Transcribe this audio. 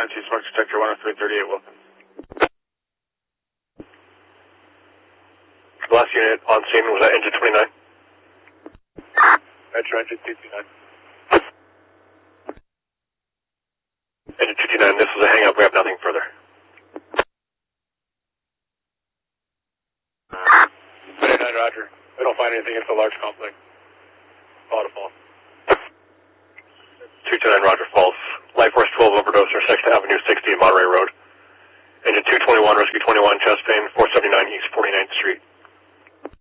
Fancy smoke detector 10338, welcome. The last unit on scene was at engine 29. Metro engine 229. Engine 229, this is a hang up, we have nothing further. 29, roger. We don't find anything, it's a large complex. Fall to fall. 229, roger, false. Life Force 12 overdose, or 6th Avenue 60 Monterey Road. Engine 221, Rescue 21, chest pain, 479 East 49th Street.